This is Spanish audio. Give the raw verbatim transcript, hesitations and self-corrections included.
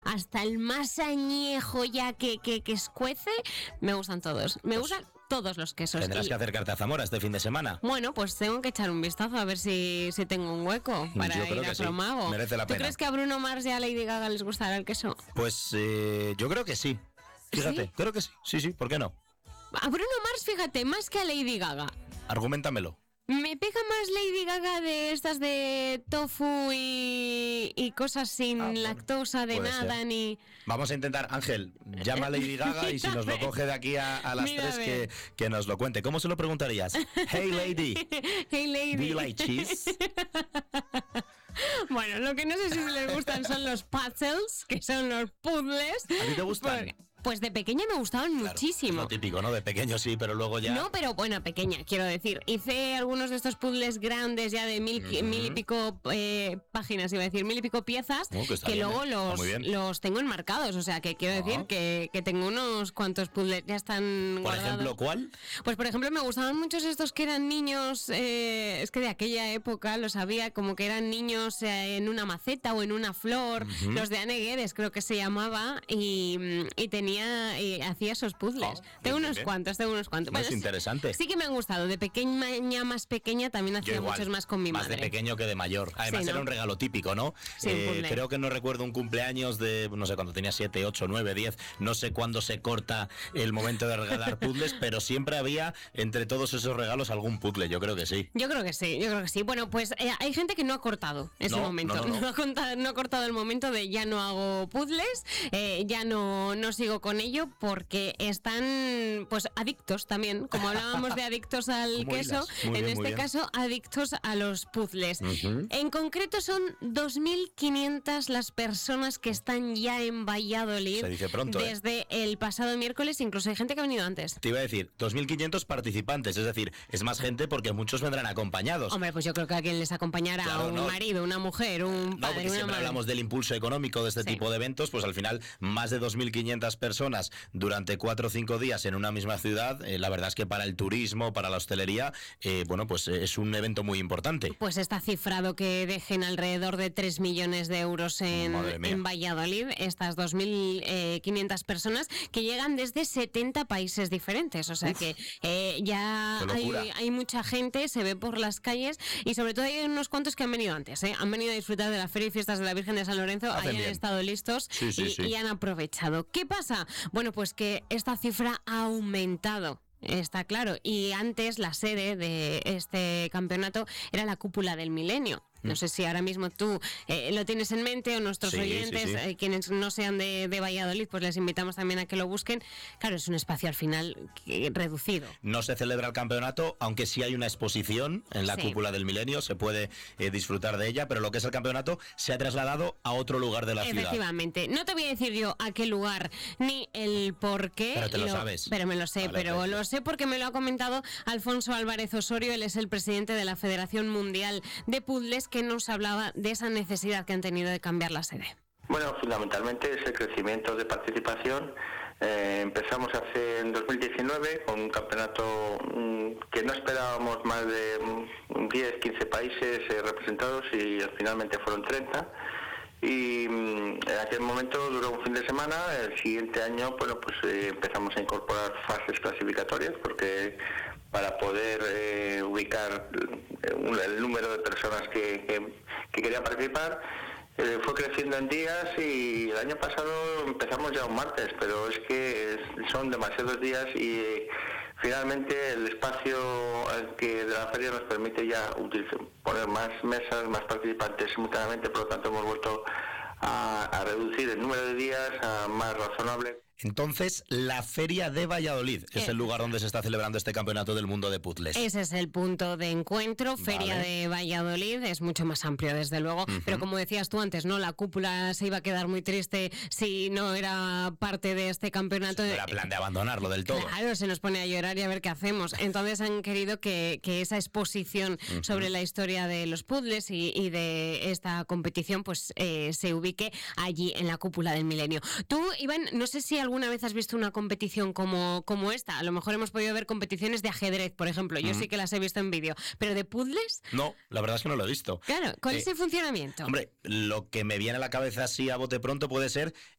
hasta el más añejo ya que, que, que escuece, me gustan todos. Me Pues gustan todos los quesos. Tendrás Y, que acercarte a Zamora este fin de semana. bueno, pues tengo que echar un vistazo a ver si, si tengo un hueco para Yo creo ir a que sí, Cromago. merece la ¿Tú pena. crees que a Bruno Mars y a Lady Gaga les gustará el queso? Pues eh, yo creo que sí. Fíjate, ¿Sí? creo que sí. Sí, sí, ¿por qué no? A Bruno Mars, fíjate, más que a Lady Gaga. Argumentamelo. Me pega más Lady Gaga de estas de tofu y, y cosas sin Ah, bueno, lactosa de puede nada ser. ni... Vamos a intentar, Ángel, llama a Lady Gaga y si nos lo coge de aquí a, a las Mira, tres a que, ver. que nos lo cuente. ¿Cómo se lo preguntarías? Hey lady, Hey lady. do you like cheese? Bueno, lo que no sé si les gustan son los puzzles, que son los puzzles. ¿A ti te gustan? Porque- Pues de pequeña me gustaban Claro, muchísimo. es lo típico, ¿no? De pequeño sí, pero luego ya... No, pero bueno, pequeña, quiero decir. Hice algunos de estos puzzles grandes ya de mil, Ujú. mil y pico eh, páginas, iba a decir, mil y pico piezas, Oh, que está que bien, luego ¿eh? Está los, muy bien. los tengo enmarcados. O sea, que quiero Ah. decir que, que tengo unos cuantos puzzles, ya están Por guardados. ejemplo, ¿cuál? Pues por ejemplo me gustaban muchos estos que eran niños, eh, es que de aquella época lo sabía, como que eran niños eh, en una maceta o en una flor, Ujú. los de Anne Guedes creo que se llamaba, y, y tenía, y hacía esos puzzles. Oh, bien, tengo bien, unos bien. cuantos, tengo unos cuantos. Más sí- interesante. Sí que me han gustado, de pequeña más pequeña también Yo hacía igual, muchos más con mi más madre. de pequeño que de mayor. Además Sí, ¿no? era un regalo típico, ¿no? Sí, un puzzle. creo que no recuerdo un cumpleaños de, no sé, cuando tenía siete, ocho, nueve, diez, no sé cuándo se corta el momento de regalar puzzles, pero siempre había entre todos esos regalos algún puzzle, yo creo que sí. Yo creo que sí, yo creo que sí. Bueno, pues eh, hay gente que no ha cortado ese No, momento. no, no, no. ha contado- no ha cortado el momento de ya no hago puzzles, eh, ya no, no sigo con ello porque están pues adictos también. Como hablábamos de adictos al Como queso, hilas. Muy en bien, muy este bien. caso adictos a los puzzles. Ujú. En concreto son dos mil quinientas las personas que están ya en Valladolid Se dice pronto, ¿eh? desde el pasado miércoles. Incluso hay gente que ha venido antes. Te iba a decir, dos mil quinientos participantes, es decir, es más gente porque muchos vendrán acompañados. Hombre, pues yo creo que a quien les acompañará, Claro, un no. marido, una mujer, un No, padre, porque una siempre madre. hablamos del impulso económico de este Sí. tipo de eventos, pues al final más de dos mil quinientas personas durante cuatro o cinco días en una misma ciudad, eh, la verdad es que para el turismo, para la hostelería, eh, bueno, pues eh, es un evento muy importante. Pues está cifrado que dejen alrededor de tres millones de euros en, Madre mía. en Valladolid, estas dos mil quinientas personas que llegan desde setenta países diferentes. O sea Uf, que eh, ya qué hay, locura. hay mucha gente, se ve por las calles y sobre todo hay unos cuantos que han venido antes. ¿eh? Han venido a disfrutar de la Feria y Fiestas de la Virgen de San Lorenzo, Hacen ahí han bien. estado listos Sí, sí, y, sí. y han aprovechado. ¿Qué pasa? Bueno, pues que esta cifra ha aumentado. Está claro. Y antes la sede de este campeonato era la Cúpula del Milenio. No sé si ahora mismo tú eh, lo tienes en mente o nuestros Sí, sí, oyentes, sí. eh, quienes no sean de, de Valladolid, pues les invitamos también a que lo busquen. Claro, es un espacio al final que- reducido. No se celebra el campeonato, aunque sí hay una exposición en la Sí. Cúpula del Milenio, se puede eh, disfrutar de ella, pero lo que es el campeonato se ha trasladado a otro lugar de la ciudad. Efectivamente. No te voy a decir yo a qué lugar ni el por qué. Pero te lo sabes. Pero me lo sé, Vale, pero perfecto. lo sé porque me lo ha comentado Alfonso Álvarez Osorio. Él es el presidente de la Federación Mundial de Puzzles, que nos hablaba de esa necesidad que han tenido de cambiar la sede. Bueno, fundamentalmente es el crecimiento de participación. Eh, empezamos hace en dos mil diecinueve con un campeonato mm, que no esperábamos más de mm, diez, quince países eh, representados y finalmente fueron treinta. Y mm, en aquel momento duró un fin de semana. El siguiente año, bueno, pues eh, empezamos a incorporar fases clasificatorias porque para poder eh, ubicar eh, un- el número de personas que, que, que querían participar. Eh, fue creciendo en días y el año pasado empezamos ya un martes, pero es que es- son demasiados días y eh, finalmente el espacio al que de la feria nos permite ya utilizar, poner más mesas, más participantes simultáneamente, por lo tanto hemos vuelto a, a reducir el número de días a más razonable. Entonces, la Feria de Valladolid es Eh. el lugar donde se está celebrando este campeonato del mundo de puzzles. Ese es el punto de encuentro. Feria Vale. de Valladolid es mucho más amplio, desde luego. Ujú. Pero como decías tú antes, ¿no? La cúpula se iba a quedar muy triste si no era parte de este campeonato. No era plan de abandonarlo del todo. Claro, se nos pone a llorar y a ver qué hacemos. Entonces han querido que, que esa exposición Ujú. sobre la historia de los puzzles y, y de esta competición pues eh, se ubique allí en la Cúpula del Milenio. Tú, Iván, no sé si alguna vez has visto una competición como, como esta. A lo mejor hemos podido ver competiciones de ajedrez, por ejemplo. Yo Ujú. sí que las he visto en vídeo. Pero de puzzles, No, la verdad es que no lo he visto. claro, con Eh, ese funcionamiento. Hombre, lo que me viene a la cabeza así a bote pronto puede ser